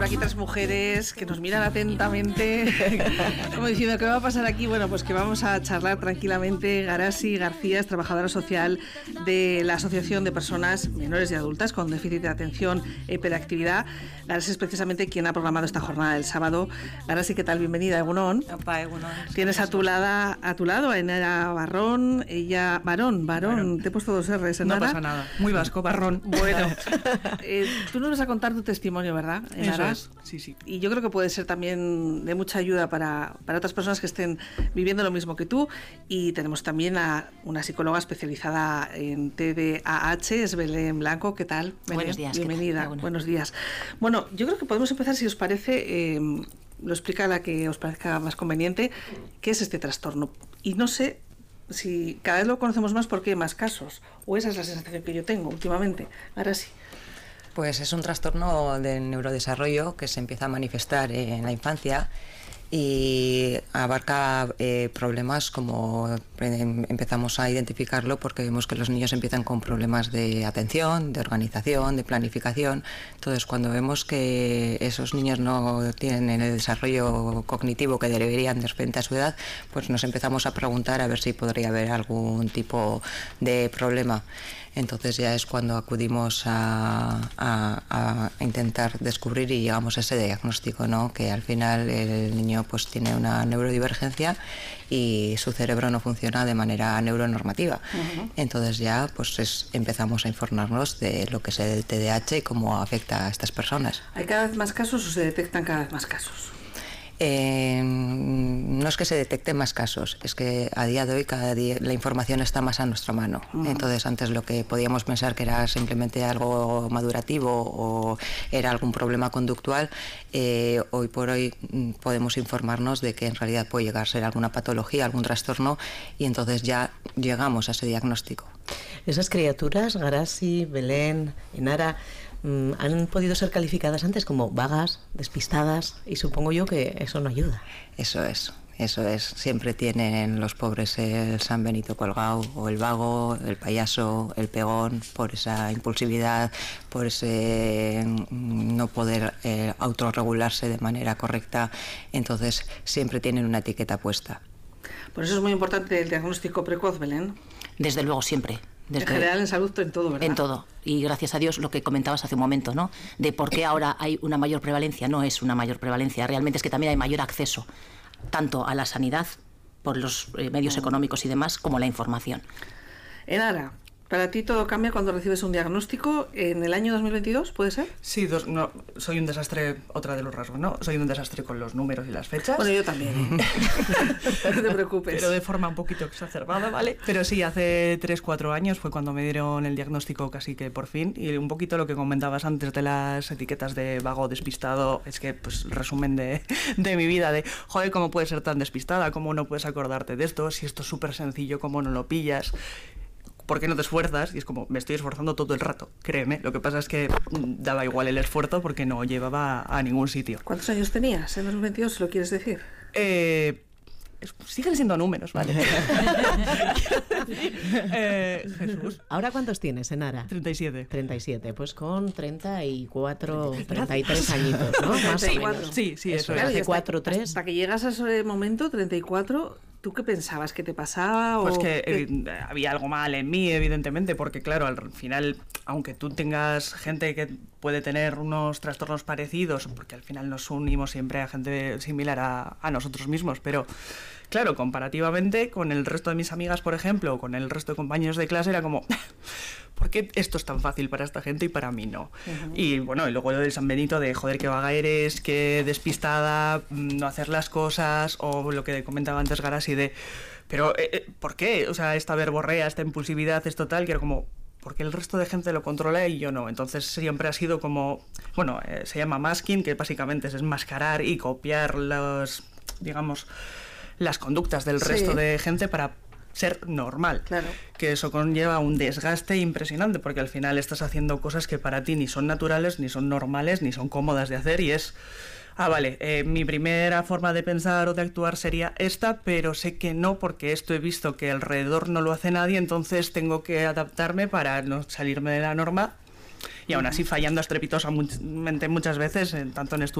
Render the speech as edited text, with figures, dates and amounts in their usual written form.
aquí tres mujeres que nos miran atentamente, como diciendo, ¿qué va a pasar aquí? Bueno, pues que vamos a charlar tranquilamente. Garasi García es trabajadora social de la Asociación de Personas Menores y Adultas con Déficit de Atención e Hiperactividad. Garasi es precisamente quien ha programado esta jornada del sábado. Garasi, ¿qué tal? Bienvenida, Egunon. Opa, Egunon. Tienes a tu lado a Enara Barrón, Barón, te he puesto dos R's, Enara. No pasa nada, muy vasco, Barrón. Bueno, tú nos vas a contar tu testimonio, ¿verdad, Enara? Eso es, sí. Y yo creo que puede ser también de mucha ayuda para otras personas que estén viviendo lo mismo que tú. Y tenemos también a una psicóloga especializada en TDAH, es Belén Blanco. ¿Qué tal, Belén? Buenos días. Bienvenida, buenos días. Bueno, yo creo que podemos empezar, si os parece, lo explica la que os parezca más conveniente, qué es este trastorno. Y no sé si cada vez lo conocemos más porque hay más casos, o esa es la sensación que yo tengo últimamente. Ahora sí. Pues es un trastorno del neurodesarrollo que se empieza a manifestar en la infancia y abarca problemas como empezamos a identificarlo porque vemos que los niños empiezan con problemas de atención, de organización, de planificación. Entonces, cuando vemos que esos niños no tienen el desarrollo cognitivo que deberían de frente a su edad, pues nos empezamos a preguntar a ver si podría haber algún tipo de problema. Entonces ya es cuando acudimos a intentar descubrir y llegamos a ese diagnóstico, ¿no? Que al final el niño pues tiene una neurodivergencia y su cerebro no funciona de manera neuronormativa. Entonces ya pues empezamos a informarnos de lo que es el TDAH y cómo afecta a estas personas. ¿Hay cada vez más casos o se detectan cada vez más casos? No es que se detecten más casos, es que a día de hoy cada día la información está más a nuestra mano. Entonces antes lo que podíamos pensar que era simplemente algo madurativo o era algún problema conductual, hoy por hoy podemos informarnos de que en realidad puede llegar a ser alguna patología, algún trastorno, y entonces ya llegamos a ese diagnóstico. Esas criaturas, Garasi, Belén, Enara, han podido ser calificadas antes como vagas, despistadas, y supongo yo que eso no ayuda. Eso es. Siempre tienen los pobres el San Benito colgado, o el vago, el payaso, el pegón, por esa impulsividad, por ese no poder autorregularse de manera correcta. Entonces siempre tienen una etiqueta puesta. Por eso es muy importante el diagnóstico precoz, Belén. Desde luego, siempre. En general, en salud, en todo, ¿verdad? En todo. Y gracias a Dios, lo que comentabas hace un momento, ¿no? De por qué ahora hay una mayor prevalencia. No es una mayor prevalencia, realmente es que también hay mayor acceso, tanto a la sanidad, por los medios económicos y demás, como la información. Enara, ¿para ti todo cambia cuando recibes un diagnóstico en el año 2022, puede ser? Sí, no, soy un desastre, otra de los rasgos, ¿no? Soy un desastre con los números y las fechas. Bueno, yo también. No te preocupes. Pero de forma un poquito exacerbada, ¿vale? Pero sí, hace 3-4 años fue cuando me dieron el diagnóstico casi que por fin, y un poquito lo que comentabas antes de las etiquetas de vago, despistado, es que, pues, resumen de mi vida, de, joder, ¿cómo puedes ser tan despistada? ¿Cómo no puedes acordarte de esto? Si esto es súper sencillo, ¿cómo no lo pillas? ¿Por qué no te esfuerzas? Y es como, me estoy esforzando todo el rato, créeme. Lo que pasa es que daba igual el esfuerzo porque no llevaba a ningún sitio. ¿Cuántos años tenías en 2022, si lo quieres decir? Siguen siendo números, ¿vale? Jesús. ¿Ahora cuántos tienes, Enara? 37. 37, pues con 34, 33 añitos, ¿no? Más o menos. Sí, eso claro, es. Hace 4, 3. Hasta que llegas a ese momento, 34... ¿Tú qué pensabas? ¿Qué te pasaba? Pues o que había algo mal en mí, evidentemente, porque claro, al final, aunque tú tengas gente que puede tener unos trastornos parecidos, porque al final nos unimos siempre a gente similar a nosotros mismos, pero claro, comparativamente con el resto de mis amigas, por ejemplo, o con el resto de compañeros de clase, era como, ¿por qué esto es tan fácil para esta gente y para mí no? Y bueno, y luego lo del San Benito de, joder, qué vaga eres, qué despistada, no hacer las cosas, o lo que comentaba antes Garasi de, pero ¿por qué? O sea, esta verborrea, esta impulsividad, esto tal, que era como, porque el resto de gente lo controla y yo no. Entonces siempre ha sido como, bueno, se llama masking, que básicamente es enmascarar y copiar digamos, las conductas del resto de gente para ser normal. Claro. Que eso conlleva un desgaste impresionante, porque al final estás haciendo cosas que para ti ni son naturales, ni son normales, ni son cómodas de hacer, y es, vale, mi primera forma de pensar o de actuar sería esta, pero sé que no, porque esto he visto que alrededor no lo hace nadie, entonces tengo que adaptarme para no salirme de la norma, y aún así fallando estrepitosamente muchas veces, tanto en estudios